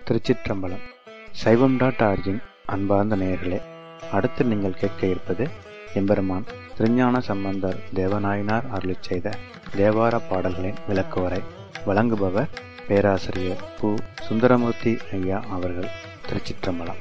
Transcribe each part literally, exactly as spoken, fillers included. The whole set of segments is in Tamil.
திருச்சிற்றம்பலம். சைவம் டாட் ஆர்ஜின் அன்பார்ந்த நேயர்களே, அடுத்து நீங்கள் கேட்க இருப்பது எம்பெருமான் திருஞான சம்பந்தர் தேவநாயனார் அருளிச் செய்த தேவார பாடல்களின் விளக்குவரை. வழங்குபவர் பேராசிரியர் பு. சுந்தரமூர்த்தி ஐயா அவர்கள். திருச்சிற்றம்பலம்.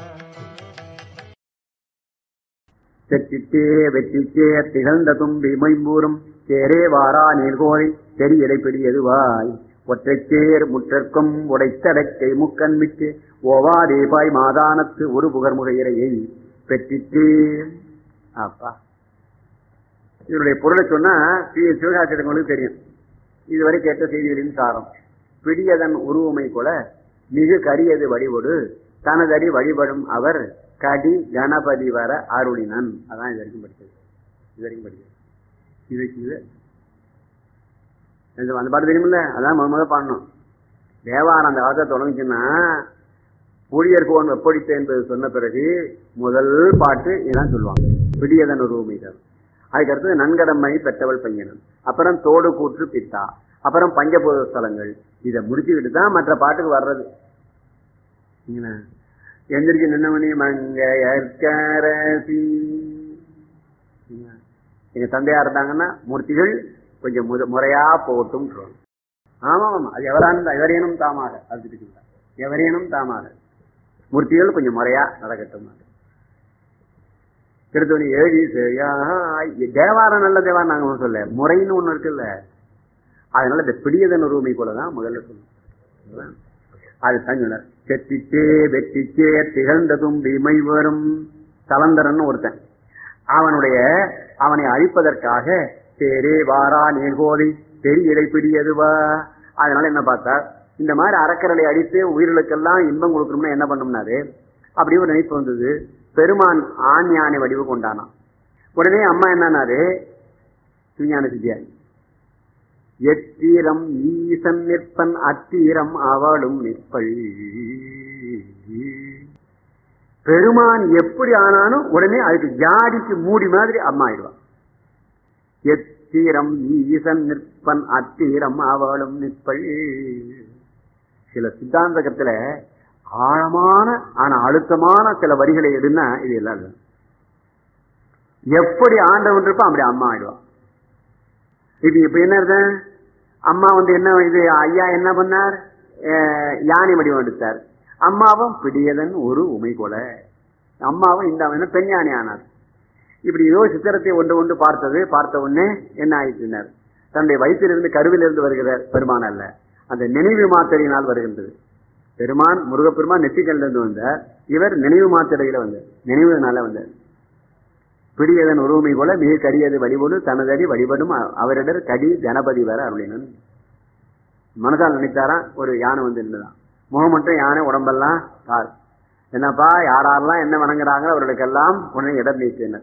தெற்றிச்சே வெற்றிச்சே திகழ்ந்த தும்பி மொய்ம்பூரும் சேரே வாரா நீர்கோழி தெரியடை பெரியதுவாய் ஒற்றைச்சேர் முற்றற்கும் உடைத்தடக்கை முக்கண்மிக்கு ஓவாதேபாய் மாதானத்து ஒரு புகர்முக இறையை பெற்றிச்சே. அப்பா, இதனுடைய பொருளை சொன்னா சிவகாசிரியர்களுக்கு தெரியும். இதுவரை கேட்ட செய்திகளின் சாரம். பிடியதன் உருவமை கொல மிகு கரியது வழிபடு தனதடி வழிபடும் அவர் கடி கணபதி வர அருளினன். அதான் இது வரைக்கும் படிச்சது. இது வரைக்கும் படிச்சது இது இது அந்த பாட்டு தெரியுமில்ல? அதான் முத முத பாடணும். தேவாரம் அந்த காலத்தை தொடங்குச்சுன்னா புளியர் கோன் வெப்படித்த என்பது சொன்ன பிறகு முதல் பாட்டு இதான் சொல்லுவாங்க, பிடியதன் உருவமை தான். அதுக்கடுத்து நன்கடமை பெற்றவள் பையனன், அப்புறம் தோடு கூற்று பித்தா, அப்புறம் பஞ்சபூத ஸ்தலங்கள். இதை முடிச்சுக்கிட்டு தான் மற்ற பாட்டுக்கு வர்றது. எந்திரிச்சு நின்னமணி மங்கையர்கரசி. எங்க தந்தையா இருந்தாங்கன்னா மூர்த்திகள் கொஞ்சம் முத முறையா போட்டும். ஆமா ஆமா, அது எவரான எவரேனும் தாமாக அது எவரேனும் தாமாக மூர்த்திகள் கொஞ்சம் முறையா நடக்கட்டும். திருத்தணி ஏழி தேவாரம் நல்ல தேவாரம் நாங்க ஒண்ணு சொல்ல, முறைன்னு ஒண்ணு இருக்குல்ல. அதனால இந்த பிடியதன் உரிமை போலதான் முதல்ல சொல்லணும். அது தங்குனர் செட்டிச்சே வெற்றிச்சே திகழ்ந்ததும் இமை வரும் தலந்தரன் ஒருத்தன். அவனுடைய அவனை அழிப்பதற்காக தேரே வாரா நீர்கோழி பெரிய இடை பிடியதுவா. அதனால என்ன பார்த்தா, இந்த மாதிரி அறக்கரலை அடித்து உயிர்களுக்கெல்லாம் இன்பம் கொடுக்கணும்னா என்ன பண்ணும்னாரு, அப்படி ஒரு நினைப்பு வந்தது. பெருமான் ஆண் யானை வடிவு கொண்டானான். உடனே அம்மா என்னன்னாரு, சுஞான சித்தியாரி, எத்தீரம் ஈசன் நிற்பன் அத்தீரம் அவளும் நிற்பள். பெருமான் எப்படி ஆனாலும் உடனே அதுக்கு ஜாடிக்கு மூடி மாதிரி அம்மா ஆயிடுவான். எத்தீரம் ஈசன் நிற்பன் அத்தீரம் அவளும் நிற்பள். சில சித்தாந்தகத்துல ஆழமான ஆனா அழுத்தமான சில வரிகளை எடுனா இது எல்லாம் எப்படி ஆண்டவன் இருப்பான் அப்படி அம்மா ஆயிடுவான். இது இப்ப என்ன அர்த்தம்? அம்மா வந்து என்ன இது ஐயா என்ன பண்ணார், யானை வடிவம் எடுத்தார். அம்மாவும் பிடியதன் ஒரு உமை கொல. அம்மாவும் இந்த பெண் யானை ஆனார். இப்படி ஏதோ சித்திரத்தை ஒன்று ஒன்று பார்த்தது. பார்த்த உடனே என்ன ஆயிடுச்சினார், தன்னுடைய வயிற்றிலிருந்து கருவிலிருந்து வருகிற பெருமான் அல்ல, அந்த நினைவு மாத்திரையினால் வருகின்றது. பெருமான் முருகப்பெருமான் நெற்றிக்கல்ல இருந்து வந்தார், இவர் நினைவு மாத்திரையில வந்தார், நினைவுனால வந்தார். பிடியதன் உருவமை போல மிக கரியது வழிபடு தனதடி வழிபடும் அவரிடர் கடி கணபதி வர அருளினன். மனதால் நினைத்தாராம், ஒரு யானை வந்து இருந்ததான், முகம் மட்டும் யானை, உடம்பெல்லாம் கார். என்னப்பா யாரெல்லாம் என்ன வணங்குறாங்க அவர்களுக்கெல்லாம் உடனே இடம் நீக்கினர்.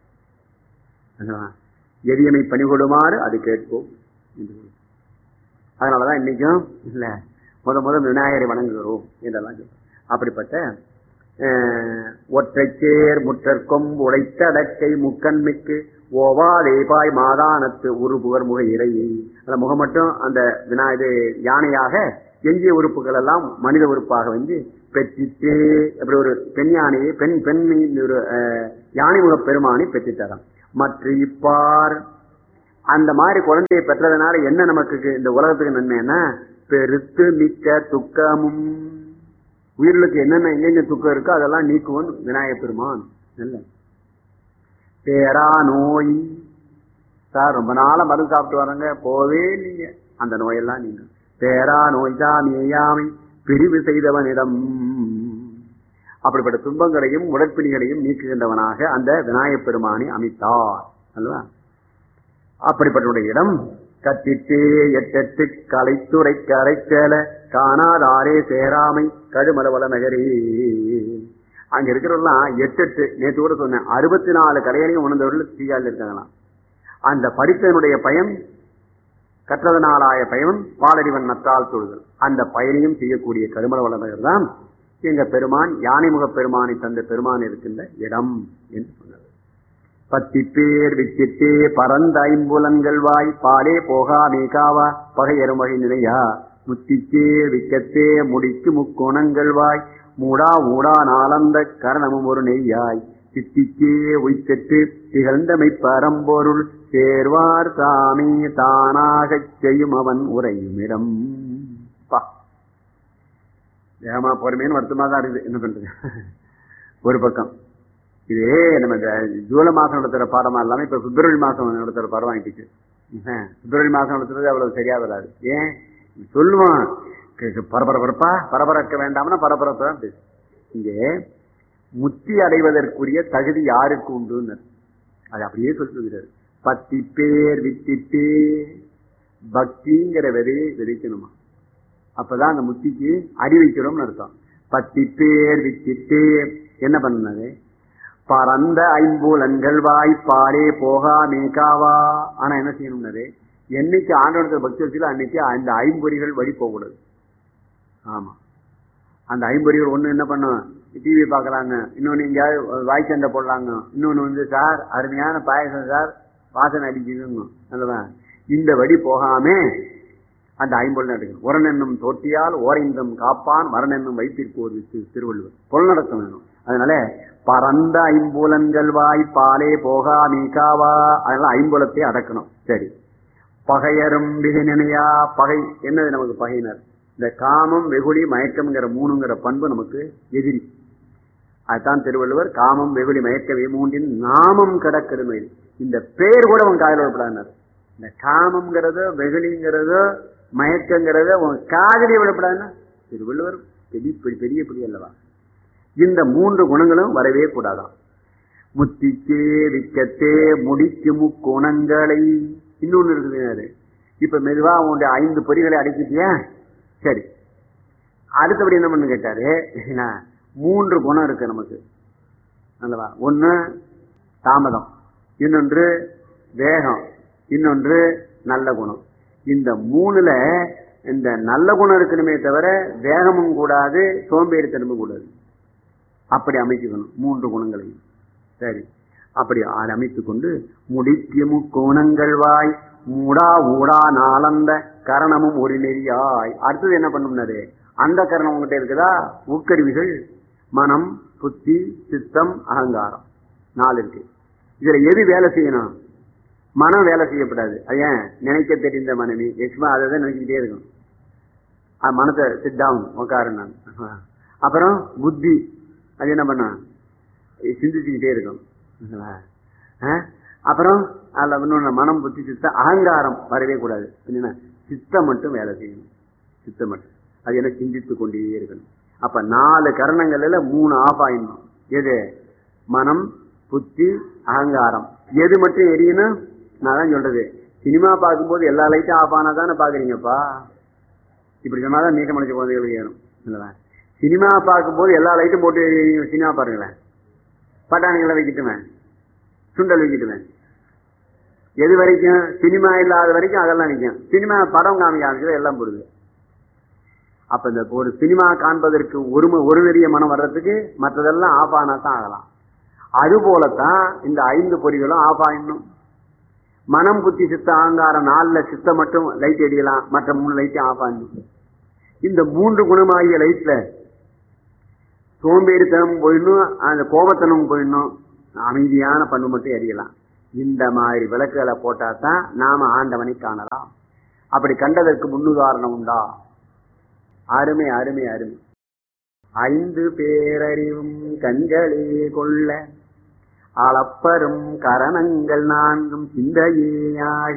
எரியமை பணிகொடுமாறு அது கேட்போம். அதனாலதான் இன்னைக்கும் இல்ல முத முதல் விநாயகரை வணங்குகிறோம் என்றெல்லாம் சொல்றோம். அப்படிப்பட்ட ஒற்றைச்சேர் முற்றற்கும் உடைத்தடக்கை முக்கண்மிக்கு ஓவாதேபாய் மாதானத்து ஒரு புகர் முக இறையை. அந்த முகம் மட்டும் அந்த விநாயகர் யானையாக, எஞ்சிய உறுப்புகள் எல்லாம் மனித உறுப்பாக வந்து பெற்றிச்சே. அப்படி ஒரு பெண் யானையை பெண் பெண் ஒரு யானை முக பெருமானை பெற்றுத்தரான். மற்ற இப்பார் அந்த மாதிரி குழந்தையை பெற்றதுனால என்ன நமக்கு இந்த உலகத்துக்கு நன்மைன்னா, பெருத்து மிக்க துக்கமும், உயிர்களுக்கு என்னென்ன எங்கெங்க துக்கம் இருக்கோ அதெல்லாம் நீக்குவன் விநாயகப் பெருமான். நல்ல பேரா நோய் சார், ரொம்ப நாளா மருந்து சாப்பிட்டு வர்றங்க, போவே நீங்க அந்த நோயெல்லாம் நீங்க பேரா நோய் தாமியாமை பிரிவு செய்தவனிடம். அப்படிப்பட்ட துன்பங்களையும் உடற்பிணிகளையும் நீக்குகின்றவனாக அந்த விநாயகப் பெருமானை அமைத்தார் அல்லவா. அப்படிப்பட்ட இடம் கத்திட்டே எட்டெட்டு கலைத்துறை கரைச்சேல காணாதாரே சேராமை கடுமலவள நகரே. அங்க இருக்கிறவெல்லாம் எட்டு எட்டு நேற்று கூட சொன்னேன், அறுபத்தி நாலு கலைகளையும் உணர்ந்தவர்கள் தீயால் இருக்காங்களாம். அந்த படித்தனுடைய பயன், கற்றதனாலாய பயன் பாலறிவன் நற்றால் தொழுதல், அந்த பயனையும் செய்யக்கூடிய கடுமலவள நகர் தான் எங்க பெருமான் யானைமுக பெருமானை தந்த பெருமான் இருக்கின்ற இடம் என்று சொன்னார். பத்தி பேர் வித்திட்டே பரந்த ஐம்புலன்கள் வாய் பாலே போகா மேகாவா பகையரும் வகை நிலையா முத்திக்கே விக்கத்தே முடிக்கு முக்கோணங்கள் வாய் மூடா ஊடா நாளந்த கரணமும் ஒரு நெய்யாய் சித்திக்கே உய்த்தெட்டு திகழ்ந்தமை பரம்பொருள் சேர்வார் சாமி தானாகச் செய்யும் அவன் உரையுமிடம். பா ஏமா பொறுமைன்னு வருத்தமா தான் இருக்குது. என்ன பண்றது? ஒரு பக்கம் இதே நம்ம இந்த ஜூலை மாசம் நடத்துற பாடமா இல்லாம இப்ப பிப்ரவரி மாசம் நடத்துற பாடம் வாங்கிட்டு பிப்ரவரி மாசம் நடத்துறது அவ்வளவு சரியா வராது. ஏன் சொல்லுவான் பரபரப்பா பரபரக்க வேண்டாம்னா பரபரப்பா பேசு. இங்கே முத்தி அடைவதற்குரிய தகுதி யாருக்கு உண்டு அது அப்படியே சொல்லுகிறார். பத்தி பேர் வித்திட்டு பக்திங்கிற விதையை விதைக்கணுமா, அப்பதான் அந்த முத்திக்கு அடி வைக்கிறோம்னு அர்த்தம். பத்தி பேர் வித்திட்டு என்ன பண்ணது? பரந்த ஐம்பூலன்கள் வாய்ப்பாரே போகா மேகாவா. ஆனா என்ன செய்யணும்னாரு, என்னைக்கு ஆண்டவனத்துல பக்தி வச்சுல அன்னைக்கு அந்த ஐம்பொறிகள் வழி போகக்கூடாது. ஆமா, அந்த ஐம்பொறிகள் ஒண்ணு என்ன பண்ணும், டிவி பாக்குறாங்க, இன்னொன்னு எங்கேயாவது வாய்ச்சண்டை போடலாங்க, இன்னொன்னு வந்து சார் அருமையான பாயசம் சார் வாசனை அடிக்குதுங்க அல்லவா. இந்த வழி போகாம அந்த ஐம்பொருள் நடக்கணும். உரனென்னும் தோட்டியால் ஓரைந்தம் காப்பான் மரணென்னும் வைத்திற்கு ஒரு திருவள்ளுவர் பொருள் நடத்த வேணும். அதனால பரந்த ஐம்புலன்கள் வாய் பாலே போகா மீகாவா, அதனால ஐம்புலத்தை அடக்கணும். சரி, பகையரும் விதினையா. பகை என்னது நமக்கு பகையினர்? இந்த காமம் வெகுளி மயக்கம்ங்கிற மூணுங்கிற பண்பு நமக்கு எதிரி. அதுதான் திருவள்ளுவர் காமம் வெகுளி மயக்கவே மூன்றின் நாமம் கடக்கருமை. இந்த பேர் கூட உன் காதல் விடப்படாது. இந்த காமம்ங்கிறதோ வெகுளிங்கிறதோ மயக்கங்கிறத உன் காதலி விடப்படாதுன்னா திருவள்ளுவர் பெரிய பெரிய பெரிய அல்லவா. இந்த மூன்று குணங்களும் வரவே கூடாதான். முத்திக்கே விக்கத்தே முடிக்கு முக்குணங்களை. இன்னொன்னு இருக்குது, இப்ப மெதுவா உன்னுடைய ஐந்து பொறிகளை அடக்கிட்டியா, சரி அடுத்தபடி என்ன பண்ணு கேட்டாரு, மூன்று குணம் இருக்கு நமக்கு அல்லவா. ஒண்ணு தாமதம், இன்னொன்று வேகம், இன்னொன்று நல்ல குணம். இந்த மூணுல இந்த நல்ல குணம் இருக்கணுமே தவிர வேகமும் கூடாது, சோம்பேறித்தனமும் கூடாது. அப்படி அமைக்கணும் மூன்று குணங்களையும். சரி, அப்படி அமைத்துக் கொண்டு முடிக்கு முக்கோணங்கள் வாய் மூடா ஊடா நாளந்த கரணமும் ஒரு நெறியாய். அடுத்தது என்ன பண்ணும்னாரு, அந்த கரணம் உங்ககிட்ட இருக்குதா, உட்கருவிகள் மனம் புத்தி சித்தம் அகங்காரம் நாலு இருக்கு. இதுல எது வேலை செய்யணும்? மனம் வேலை செய்யப்படாது. ஏன்? நினைக்க தெரிந்த மனைவி எக்ஸ்மா அதை தான் நினைச்சுக்கிட்டே இருக்கும். மனத்தை சிட் டவுன் உட்காரு. நான் அப்புறம் புத்தி அது என்ன பண்ண, சிந்திச்சுக்கிட்டே இருக்கும். அப்புறம் அதுல இன்னொன்னு மனம் புத்தி சித்தம் அகங்காரம் வரவே கூடாது. சித்தம் மட்டும் வேலை செய்யணும். சித்தம் மட்டும் அது என்ன சிந்தித்து கொண்டே இருக்கணும். அப்ப நாலு கரணங்கள்ல மூணு ஆஃப் ஆயிடணும். எது? மனம் புத்தி அகங்காரம். எது மட்டும் எரியணும்? நான் தான் சொல்றது, சினிமா பார்க்கும்போது எல்லா லைட்டும் ஆஃப் ஆனா தானே பாக்குறீங்கப்பா. இப்படி சொன்னாதான் நீக்க மனுஷ குழந்தைகளுக்கு ஏறும். சினிமா பார்க்கும்போது எல்லா லைட்டும் போட்டு சினிமா பாருங்களேன். பட்டாணிகளை வைக்கிட்டுவேன், சுண்டல் வைக்கிட்டுவேன். எது வரைக்கும்? சினிமா இல்லாத வரைக்கும் அதெல்லாம் நிற்கும். சினிமா படம் காமிக்க ஆரம்பிச்சது எல்லாம் போடுது. அப்ப இந்த ஒரு சினிமா காண்பதற்கு ஒரு ஒரு நெறிய மனம் வர்றதுக்கு மற்றதெல்லாம் ஆஃப் ஆனா தான் ஆகலாம். அது போலத்தான் இந்த ஐந்து பொறிகளும் ஆஃப் ஆயிடணும். மனம் புத்தி சித்த அகங்காரம் நாலுல சித்த மட்டும் லைட் எரியலாம், மற்ற மூணு லைட்டும் ஆஃப் ஆயிடும். இந்த மூன்று குணமாகிய லைட்ல சோம்பேறித்தனம் போயிடணும், அந்த கோபத்தனம் போயிடணும், அமைதியான பண்பு மட்டும் எரியலாம். இந்த மாதிரி விளக்குகளை போட்டா தான் நாம ஆண்டவனை காணலாம். அப்படி கண்டதற்கு முன்னுதாரணம் உண்டா? அருமை அருமை அருமை. ஐந்து பேரறிவும் கண்களே கொள்ள அளப்பரும் கரணங்கள் நான்கும் சிந்தையாக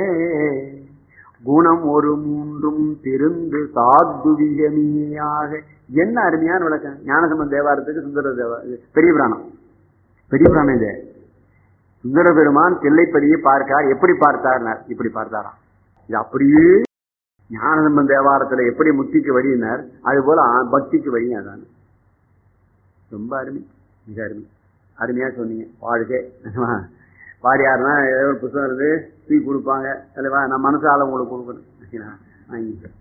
குணம் ஒரு மூன்றும் திருந்து சாத்துவிகமியாக. என்ன அருமையான விளக்கம்! ஞானசம்பந்த தேவாரத்துக்கு சுந்தர தேவா பெரிய புராணம், பெரிய புராணம். இது சுந்தர பெருமான் தில்லைப்பதியை பார்க்கார். எப்படி பார்த்தார்? இப்படி பார்த்தாராம். இது அப்படியே ஞானசம்பந்த தேவாரத்துல எப்படி முத்திக்கு வழியினார், அது போல பக்திக்கு வழி. அதான் ரொம்ப அருமை, மிக அருமை. அருமையா சொன்னீங்க. வாழ்க்கை வாரியாருன்னா ஏதோ ஒரு புத்தகம் இருந்து தூக்கி கொடுப்பாங்க அல்லவா, நான் மனசால உங்களுக்கு கொடுக்கணும்.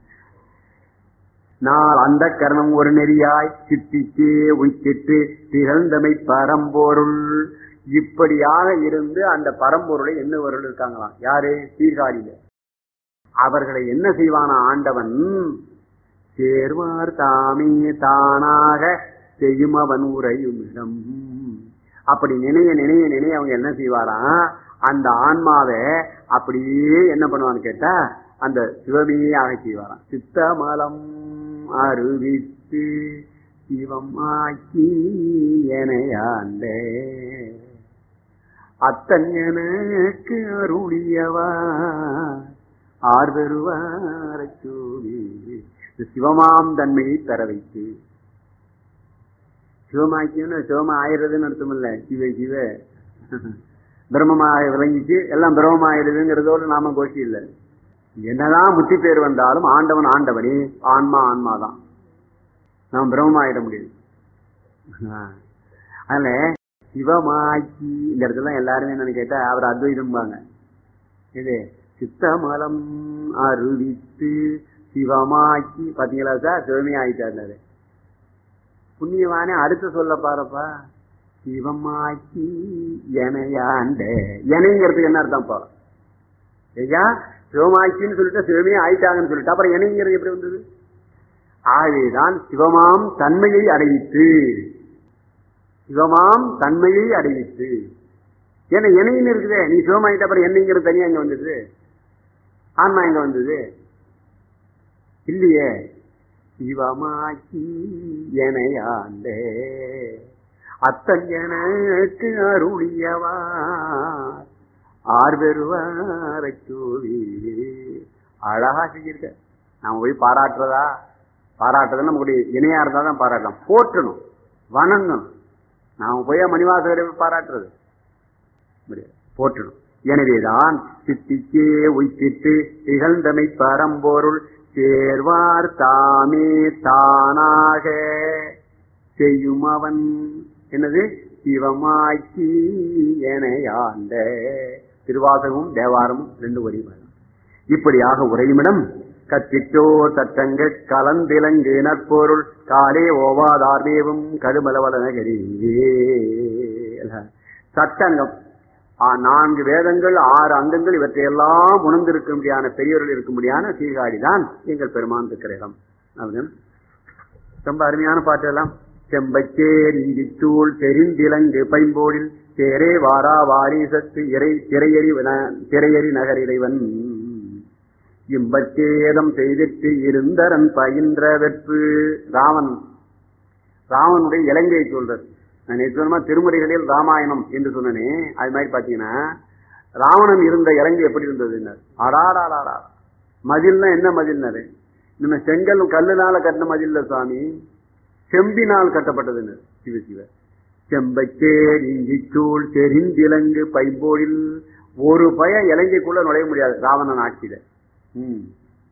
நாள் அந்த கரணம் ஒரு நெறியாய் சித்திக்கே உய்த்திட்டு திகழ்ந்தமை பரம்பொருள். இப்படியாக இருந்து அந்த பரம்பொருளை என்ன பொருள் இருக்காங்களாம். யாரு? சீர்காழியில அவர்களை என்ன செய்வானா ஆண்டவன்? சேர்வார் தாமே தானாக செய்யும் அவன் உரையும் இடம். அப்படி நினைய நினைய நினைய அவங்க என்ன செய்வாராம்? அந்த ஆன்மாவை அப்படியே என்ன பண்ணுவான்னு கேட்டா அந்த சிவமையே ஆக செய்வாராம். சித்தமலம் அருவித்து சிவம் ஆக்கி எனையாண்டே அத்தன் எனக்கு அருளியவா ஆர்வருவார சூவி. சிவமாம் தன்மையை பெற வைத்து சிவமாக்கின்னு சிவமா ஆயிடுறதுன்னு அர்த்தம் இல்ல. சிவ சிவ பிரம்மமாக விளங்கிச்சு எல்லாம் பிரம்மமாயிடுதுங்கிறதோடு நாம கோஷி இல்லை. என்னதான் முத்தி பேர் வந்தாலும் ஆண்டவன் ஆண்டவனே, ஆன்மா ஆன்மாதான். நாம் பிரம்மமாயிட முடியும். அதனால சிவமாக்கி இந்த இடத்துல எல்லாருமே என்னன்னு கேட்டா அவர் அத்வைதம்பாங்க. இது சித்தமலம் அருவித்து சிவமாக்கி பாத்தீங்களா சார்? சிவமே ஆயிட்டாரு புண்ணியவானே. அடுத்து சொல்ல பாருப்பா, சிவமாக்கி எனையாண்ட. எனைங்கிறதுக்கு என்ன அர்த்தம்ப்பா? ஐயா சிவமாக்கின்னு சொல்லிட்டு சிவமே ஆயிட்டாங்கன்னு சொல்லிட்டு அப்புறம் எனைங்கிறது எப்படி வந்தது? ஆகவேதான் சிவமாம் தன்மையை அடைவித்து, சிவமாம் தன்மையை அடைவித்து. ஏன்னா எனைன்னு இருக்குதே, நீ சிவமாயிட்ட அப்புறம் என்னைங்கிறது தனியா இங்க வந்தது, ஆன்மா எங்க வந்தது இல்லையே. சிவமாக்கி எனையாண்டே அத்தன் எனக்கு அருளியவா ஆர்வருவார சூவி. அழகா செஞ்சிருக்க. நாம போய் பாராட்டுறதா? பாராட்டுறதுன்னு நம்மளுடைய இணையா இருந்தா தான் பாராட்டலாம். போற்றணும், வணங்கணும். நாம போய் மணிவாசகரை பாராட்டுறது முடியாது, போற்றணும். எனவேதான் சித்திக்கே உய்த்திட்டு திகழ்ந்தமை பரம்பொருள் சேர்வார் தாமே தானாக செய்யும் அவன் என்னது? சிவமாக்கி எனையாண்ட. திருவாசகமும் தேவாரமும் ரெண்டு வரி. இப்படியாக உரையுமிடம் கத்திட்டோ தட்டங்க கலந்திலங்கு நற்பொருள் காலே ஓவாதார்வேவும் கடுமலவலநகரி. சட்டங்கம் நான்கு வேதங்கள் ஆறு அங்கங்கள் இவற்றையெல்லாம் உணர்ந்திருக்கும்படியான பெரியவர்கள் இருக்கும்படியான சீர்காழிதான் எங்கள் பெருமான் இருக்கிற இடம். ரொம்ப அருமையான பாட்டு எல்லாம். செம்பச்சேர் இஞ்சிச்சூள் தெரிந்திலங்கு பைம்போடில் சேரே வாரா வாரிசத்து இறை திரையறி திரையறி நகர் இறைவன் இம்பச்சேதம் செய்திட்டு இருந்தரன் பயின்ற வெற்று. ராவன் ராவனுடைய இலங்கையை சொல்றது. நான் சொன்னமா திருமுறைகளில் ராமாயணம் என்று சொன்னனே, அது மாதிரி பாத்தீங்கன்னா ராவணன் இருந்த இலங்கை எப்படி இருந்தது? அடாடாடா மதில்னா என்ன மதில்னாரு? நம்ம செங்கல் கல்லுனால கட்டின மதில்ல சுவாமி, செம்பினால் கட்டப்பட்டது. சிவ சிவ செம்பச்சேர் இஞ்சிச்சூள் தெரிந்திலங்கு பைம்போடில். ஒரு பய இலங்கைக்குள்ள நுழைய முடியாது ராவணன் ஆட்சியில. உம்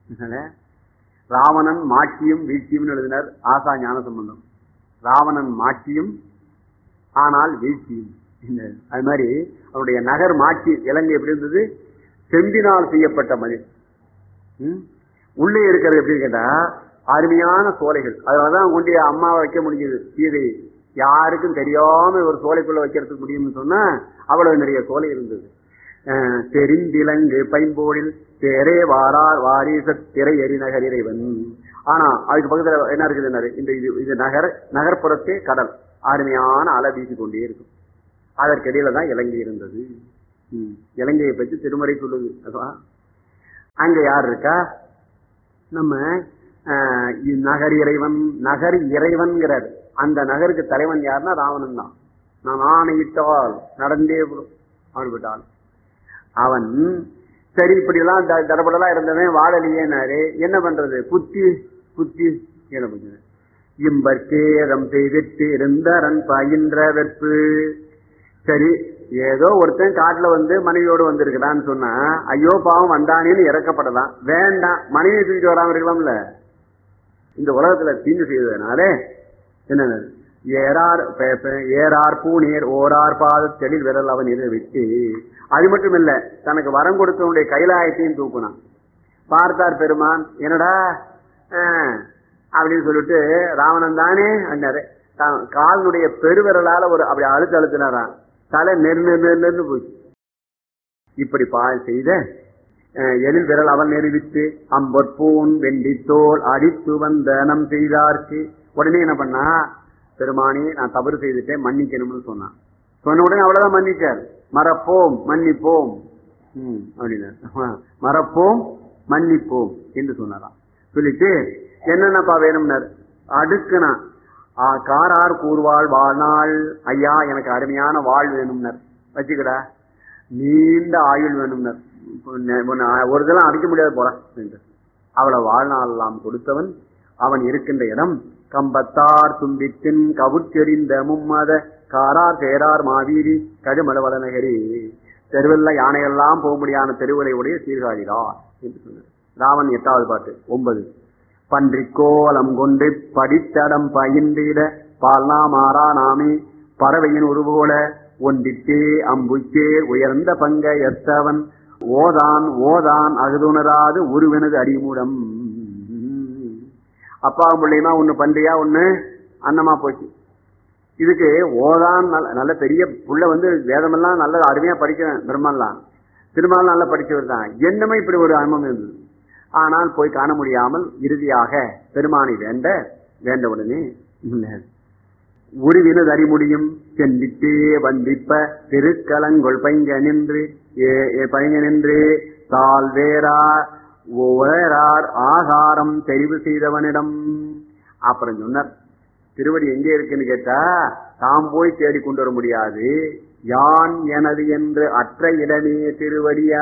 ராவணன் மாட்சியும் வீழ்ச்சியும் எழுதினார் ஆசா ஞான சம்பந்தம். ராவணன் மாட்சியும் ஆனால் வீழ்ச்சியும். அது மாதிரி அவருடைய நகர் மாட்சி இலங்கை எப்படி இருந்தது? செம்பினால் செய்யப்பட்ட மதில். உள்ளே இருக்கிறது எப்படி கேட்டா அருமையான சோலைகள். அதனாலதான் கொண்டு அம்மா வைக்க முடிஞ்சது சீதை. யாருக்கும் தெரியாம ஒரு சோலைக்குள்ள வைக்கிறதுக்கு முடியும்னு சொன்னா அவ்வளவு நிறைய சோலை இருந்தது. தெரிந்திலங்கு பைம்போடில் தேரே வாரார் வாரிச திரை எரி நகர் இறைவன். ஆனா அதுக்கு பக்கத்துல என்ன இருக்குது? இந்த இது நகர் நகர்ப்புறத்தே கடல். அருமையான அலை வீசி கொண்டே இருக்கும். அதற்கிடையில தான் இலங்கை இருந்தது. இலங்கையை பற்றி திருமறை சொல்லுது. அங்க யார் இருக்கா? நம்ம நகர் இறைவன். நகர் இறைவன்கிறார். அந்த நகருக்கு தலைவன் யாருன்னா ராவணன் தான். நான் ஆணையிட்டால் நடந்தே அவன் விட்டான். அவன் சரி இப்படி எல்லாம் தடபடலாம் இருந்தவன் வாழலையேனாரு. என்ன பண்றது? புத்தி புத்தி என்ன பண்றது? இம்பற்கேதம் செய்திட்டு இருந்தரன் பயின்ற வெற்று. சரி ஏதோ ஒருத்தன் காட்டுல வந்து மனைவியோடு வந்திருக்கிறான்னு சொன்னா ஐயோ பாவம் வந்தானேன்னு இறக்கப்படலாம். வேண்டாம், மனைவி தூக்கிட்டு வராம இருக்கலாம்ல. இந்த உலகத்துல தீங்கு செய்ததுனால என்ன ஏறார் ஏறார் பூநீர் ஓரார் பாத தெளில் விரல் அவன் இதை விட்டு. அது மட்டும் இல்ல, தனக்கு வரம் கொடுத்தவனுடைய கைலாயத்தையும் தூக்குனான். பார்த்தார் பெருமான், என்னடா அப்படின்னு சொல்லிட்டு ராவணன் தானே அண்ணாரு. காலனுடைய பெருவிரலால ஒரு அப்படி அழுத்து அழுத்தினாரான். தலை நெரு நெரு நெருன்னு போச்சு. இப்படி பா செய்த எழில் விரல் அவன் நிறுவித்து அம்பொற்பூன் வெண்டித்தோல் அடித்து வந்த நம் செய்தார்க்கு. உடனே என்ன பண்ணா, பெருமானி நான் தவறு செய்துட்டேன் மன்னிக்கணும்னு சொன்னான். சொன்ன உடனே அவ்வளவுதான் மன்னிச்சார். மறப்போம் மன்னிப்போம் ம் அப்படின்னா மறப்போம் மன்னிப்போம் என்று சொன்னாராம். சொல்லிட்டு என்னென்னப்பா வேணும்னார். அடுக்குனா காரார் கூறுவாள் வாழ்நாள் ஐயா எனக்கு அருமையான வாழ் வேணும்னர். வச்சுக்கடா நீண்ட ஆயுள் வேணும்னர். ஒரு இதெல்லாம் அடிக்க முடியாது போல என்று அவளை வாழ்நாள் எல்லாம் கொடுத்தவன். அவன் இருக்கின்ற இடம் கம்பத்தார் தும்பித்தின் கவுச்செறிந்த மும்மத காரார் சேரார் மாவீரி கடுமலவள நகரி. தெருவெல்ல யானையெல்லாம் போக முடியாத தெருவலை உடைய சீர்காழிதார் என்று சொன்னார். ராவன் எட்டாவது பாட்டு ஒன்பது. பன்றிக்கோலம் கொண்டு படித்தடம் பயின்றிட பால்னா மாறா நாமே பறவையின் உருவோல ஒன்றித்தே அம்புச்சே உயர்ந்த பங்க எத்தவன் ஓதான் ஓதான் அகுதுணராது உருவனது அடிமூடம். அப்பாவும் பிள்ளையுமா ஒண்ணு பன்றியா ஒண்ணு அன்னமா போச்சு. இதுக்கு ஓதான் நல்ல பெரிய புள்ள வந்து வேதமெல்லாம் நல்ல அருமையா படிக்கிறேன். பெருமாள்லாம் திருமால் நல்லா படிச்சவர் தான். என்னமே இப்படி ஒரு அனுபவம் இருந்தது. ஆனால் போய் காண முடியாமல் இறுதியாக பெருமானை வேண்ட வேண்ட உடனே உருவினது அறிமுடியும் சென்றிட்டே வந்திப்ப திருக்கலங்கொள் பைங்க நின்று பைங்க நின்று தால் வேறா ஓரார் ஆகாரம் தெரிவு செய்தவனிடம். அப்புறம் சொன்னார் திருவடி எங்கே இருக்குன்னு கேட்டா தாம் போய் தேடி கொண்டு வர முடியாது. யான் எனது என்று அற்ற இடமே திருவடியா.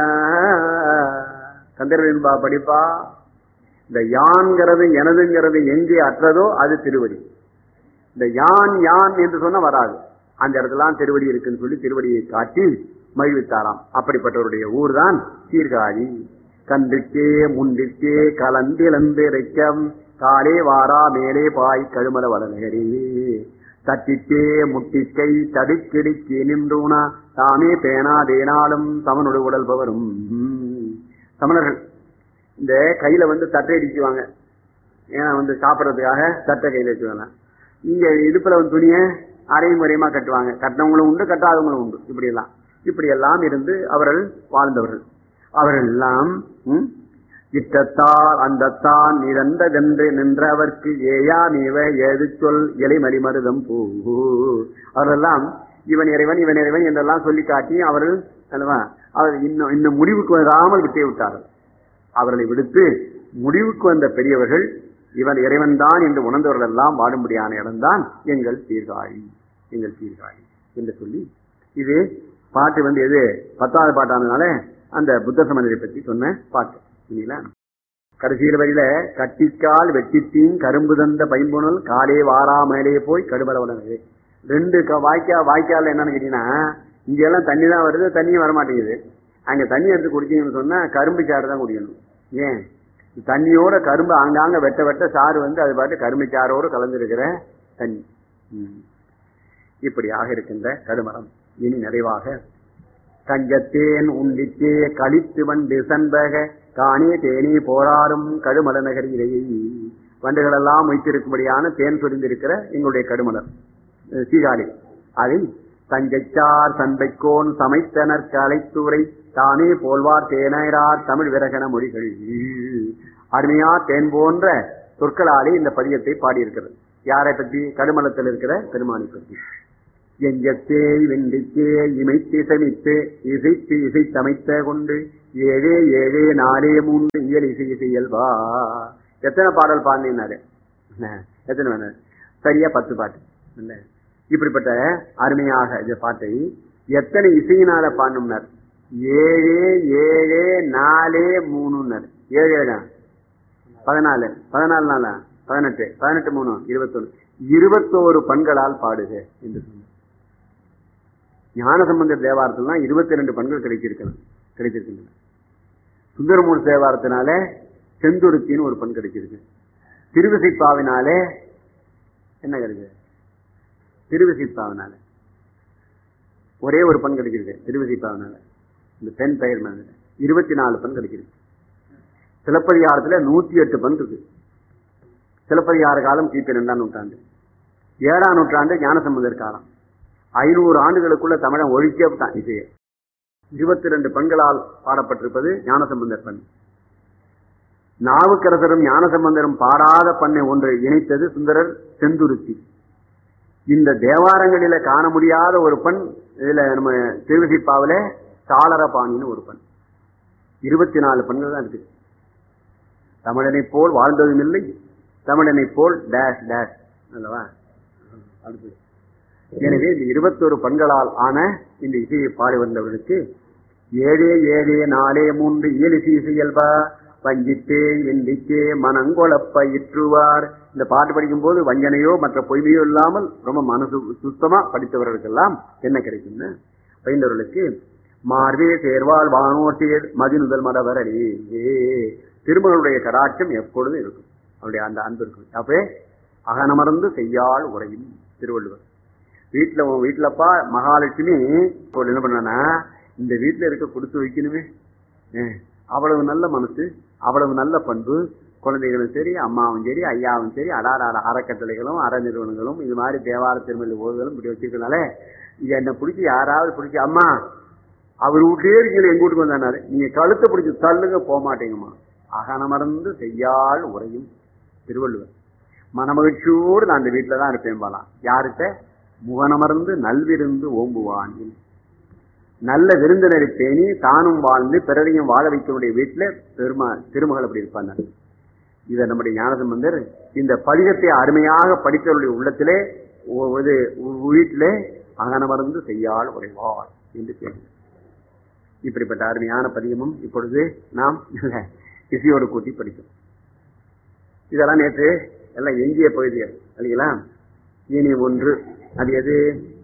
கந்தர்வன்பா படிப்பா இந்த யான்கிறது எனதுங்கிறது எங்கே அற்றதோ அது திருவடி. இந்த யான் யான் என்று சொன்ன வராது. அந்த இடத்துல திருவடி இருக்குன்னு சொல்லி திருவடியை காட்டி மகிழ்வித்தாராம். அப்படிப்பட்டவருடைய ஊர் தான் சீர்காழி. கன்றுக்கே முன்றிற்கே கலந்திழந்திரைக்கம் காலே வாரா மேலே பாய் கழுமல வளநகரி தட்டிக்கே முட்டிக்கை தடுக்கிடிக்கே நின்றூனா தாமே பேனா தேனாலும் சமனுடைய உடல் பவரும். சமணர்கள் இந்த கையில வந்து தட்டை அடிக்குவாங்க. ஏன்னா வந்து சாப்பிட்றதுக்காக தட்டை கையில வச்சுவாங்க. இங்க இடுப்புல வந்து துணிய அரையும் முறையுமா கட்டுவாங்க. கட்டினவங்களும் உண்டு கட்டாதவங்களும் உண்டு. இப்படி எல்லாம் இப்படி எல்லாம் இருந்து அவர்கள் வாழ்ந்தவர்கள். அவர்கள் எல்லாம் இட்டத்தால் அந்தத்தான் நிறந்ததென்று நின்றவர்க்கு ஏயா நீவ ஏது சொல் இலை மறிமருதம் பூ. அவரெல்லாம் இவன் இறைவன் இவன் இறைவன் என்றெல்லாம் சொல்லி காட்டி அவர்கள் அவர் இன்னும் இன்னும் முடிவுக்கு வராமல் விட்டே விட்டார்கள். அவர்களை விடுத்து முடிவுக்கு வந்த பெரியவர்கள் இவன் இறைவன் தான் என்று உணர்ந்தவர்கள் எல்லாம் வாடும்படியான இடம்தான் எங்கள் சீர்காழி எங்கள் சீர்காழி என்று சொல்லி இது பாட்டு வந்து எது பத்தாவது பாட்டானதுனால அந்த புத்த சமணரை பற்றி சொன்ன பாட்டு. இல்லைங்களா? கடைசியில் வரையில கட்டிக்கால் வெட்டித்தீன் கரும்பு தந்த பைம்புணல் காலே வாரா மேலே போய் கடுபலவனது. ரெண்டு வாய்க்கா வாய்க்கால என்னன்னு கேட்டீங்கன்னா இங்க எல்லாம் தண்ணி தான் வருது, தண்ணியும் வரமாட்டேங்குது. அங்க தண்ணி எடுத்து குடிச்சீங்கன்னு சொன்னா கரும்பு சாறு தான் குடிக்கணும். ஏன் தண்ணியோட கரும்பு ஆங்காங்க வெட்ட வெட்ட சாறு வந்து அது பாட்டு கரும்பு சாரோடு கலந்துருக்கிற தண்ணி. இப்படியாக இருக்கின்ற கடுமரம் இனி நிறைவாக கஞ்சத்தேன் உண்டித்தே கழித்து வண்டு சண்பக காணே தேனே போராடும் கடுமல நகரிலேயே. வண்டுகள் எல்லாம் வைத்திருக்கும்படியான தேன் சொரிந்திருக்கிற எங்களுடைய கடுமலர் சீகாழி. அதில் தஞ்சைச்சார் சண்பைக்கோன் சமைத்தனர் கலைத்துறை தானே போல்வார் தேனார் தமிழ் விரகன மொழிகள். அருமையா தேன் போன்ற சொற்களாலே இந்த பதியத்தை பாடியிருக்கிறது. யாரை பற்றி? கடுமலத்தில் இருக்கிற பெருமானை பற்றி. எஞ்சத்தே வெண்டிக்கே இமைத்து சமித்து இசைத்து இசைத்தமைத்த கொண்டு ஏழே ஏழே நாலே மூன்று இயல் இசை இசையல்வா. எத்தனை பாடல் பாடினாரு? எத்தனை வேணும்? சரியா பத்து பாட்டு. இப்படிப்பட்ட அருமையாக இந்த பாட்டை எத்தனை இசையினால பாடணும்னார்? ஏழே ஏழே நாலே மூணுன்னாரு. ஏழு ஏழா பதினாலு பதினாலு நாளா பதினெட்டு பதினெட்டு மூணு இருபத்தொன்னு இருபத்தோரு பண்களால் பாடுக என்று சொன்னார். ஞானசம்பந்தர் தேவாரத்தில்தான் இருபத்தி ரெண்டு பண்கள் கிடைச்சிருக்கணும் கிடைச்சிருக்கின்றன. சுந்தரமூர் தேவாரத்தினால செந்துருத்தின்னு ஒரு பண் கிடைச்சிருக்கு. திருவிசைப்பாவினாலே என்ன கிடைக்குது? திருவிசைப்பாவினால ஒரே ஒரு பண் கிடைச்சிருக்கு. திருவிசைப்பாவினால இந்த பெண் பெயர் இருபத்தி நாலு பண் கிடைச்சிருக்கு. சிலப்பதிகாரத்துல நூத்தி எட்டு பண் இருக்கு. சிலப்பதிகார காலம் கிபி இரண்டாம் நூற்றாண்டு, ஏழாம் நூற்றாண்டு ஞானசம்பந்தர் காலம். ஐநூறு ஆண்டுகளுக்குள்ள தமிழன் ஒழிக்கே விட்டான் இசையை. இருபத்தி ரெண்டு பெண்களால் பாடப்பட்டிருப்பது ஞானசம்பந்தர் பண். நாவுக்கரசரும் ஞானசம்பந்தரும் பாடாத பண்ணை ஒன்றை இணைத்தது சுந்தரர் செந்துருத்தி. இந்த தேவாரங்களில காண முடியாத ஒரு பண் இதுல நம்ம திருவிசிப்பாவில சாளரபாணின்னு ஒரு பண். இருபத்தி நாலு பெண்கள் தான் இருக்கு. தமிழனை போல் வாழ்ந்ததும் இல்லை, தமிழனை போல் டேஷ் டேஷ் அல்லவா. எனவே இந்த இருபத்தொரு பெண்களால் ஆன இந்த இசையை பாடி வந்தவர்களுக்கு ஏழே ஏழே நாலே மூன்று இயலிசை இசையல்பா வஞ்சித்தே வெண்டிக்கே மனங்கொழப்ப இற்றுவார். இந்த பாட்டு படிக்கும் போது வஞ்சனையோ மற்ற பொய்மையோ இல்லாமல் ரொம்ப மனசு சுத்தமா படித்தவர்களுக்கெல்லாம் என்ன கிடைக்கும்னு பயின்றவர்களுக்கு மார்வே சேர்வாள் வானோர் சேர் மதிநுதல் மடவரடி திருமகளுடைய கடாட்சம் எப்பொழுதும் இருக்கும். அவருடைய அந்த அன்பு இருக்கும். அப்பே அகனமர்ந்து செய்யாள் உரையும் திருவள்ளுவர். வீட்டுல வீட்டுலப்பா மகாலட்சுமி என்ன பண்ணா இந்த வீட்டுல இருக்க கொடுத்து வைக்கணுமே, அவ்வளவு நல்ல மனசு, அவ்வளவு நல்ல பண்பு. குழந்தைகளும் சரி, அம்மாவும் சரி, ஐயாவும் சரி, அடார அறக்கட்டளைகளும் அற நிறுவனங்களும் இது மாதிரி தேவார திருமணி ஓதுகளும் இப்படி வச்சிருக்கனால என்னை பிடிச்சி யாராவது பிடிச்சி அம்மா அவர் வீட்லயே இருக்கீங்க எங்க வீட்டுக்கு வந்தாரு, நீங்க கழுத்தை பிடிச்சி தள்ளுங்க போக மாட்டேங்கம்மா. அகனமர்ந்து செய்யாள் உரையும் திருவள்ளுவர். மனமகிழ்ச்சியோடு நான் அந்த வீட்டுல தான் இருப்பேன் பாலாம். யாருக்க முகனமர்ந்து நல்விருந்து ஓம்புவான். நல்ல விருந்தினரை பேணி தானும் வாழ்ந்து பிறரையும் வாழ வைக்கக்கூடிய வீட்டுல பெருமா திருமகள் அப்படி இருப்பாங்க. இதை நம்முடைய ஞானசம்பந்தர் இந்த பதிகத்தை அருமையாக படித்தவருடைய உள்ளத்திலே வீட்டிலே அகனமர்ந்து செய்யாள் உரைவாள் என்று பேர். இப்படிப்பட்ட அருமையான பதிகமும் இப்பொழுது நாம் இசையோடு கூட்டி படிக்கும். இதெல்லாம் நேற்று எல்லாம் எஞ்சிய பகுதிகள் இல்லைங்களா. இனி ஒன்று அது எது?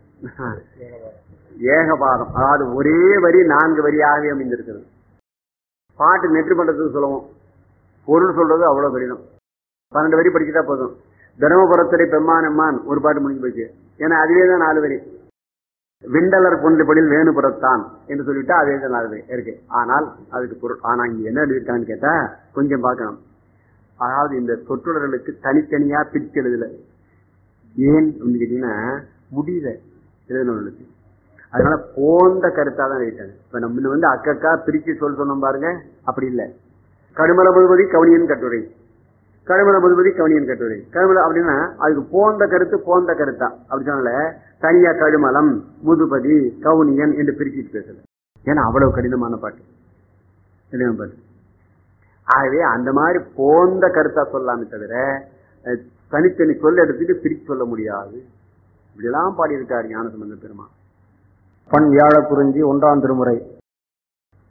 ஏகபாதம். அதாவது ஒரே வரி நான்கு வரியாகவே அமைந்திருக்கிறது. பாட்டு நெற்று பண்றதுக்கு சொல்லுவோம், பொருள் சொல்றது அவ்வளவு கடினம். பன்னெண்டு வரி படிச்சுட்டா போதும். தர்மபுரத்திலே பெம்மான் எம்மான் ஒரு பாட்டு முடிஞ்சு போச்சு. ஏன்னா அதுவே தான் நாலு வரி. விண்டலர் கொண்டபடியில் வேணுபுறத்தான் என்று சொல்லிவிட்டா அதே தான் நாலு வரி இருக்கு. ஆனால் அதுக்கு பொருள் ஆனா இங்க என்ன எழுதியிருக்கான்னு கேட்டா கொஞ்சம் பார்க்கணும். அதாவது இந்த சொற்றொடர்களுக்கு தனித்தனியா பிரிச்சு எழுதல. ஏன் கேட்டீங்கன்னா முடியல எழுதினவர்களுக்கு. அதனால போந்த கருத்தா தான் எழுதிட்டாங்க. இப்ப நம்ம வந்து அக்கக்கா பிரிச்சு சொல் சொன்னோம் பாருங்க, அப்படி இல்லை. கடுமல முதுபதி கவனியன் கட்டுரை, கடுமல முதுபதி கவனியன் கட்டுரை, கடுமல அப்படின்னா அதுக்கு போந்த கருத்து போந்த கருத்தா அப்படி சொன்னால தனியா கடுமலம் முதுபதி கவுனியன் என்று பிரிச்சுட்டு பேசல. ஏன்னா அவ்வளவு கடினமான பாட்டு கடின பாட்டு. ஆகவே அந்த மாதிரி போந்த கருத்தா சொல்லாமே தவிர தனித்தனி சொல்ல எடுத்துட்டு பிரிச்சு சொல்ல முடியாது. இப்படியெல்லாம் பாடியிருக்காரு ஞானசம்பந்த பெருமான். பண் வியாழ குறிஞ்சி ஒன்றாம் திருமுறை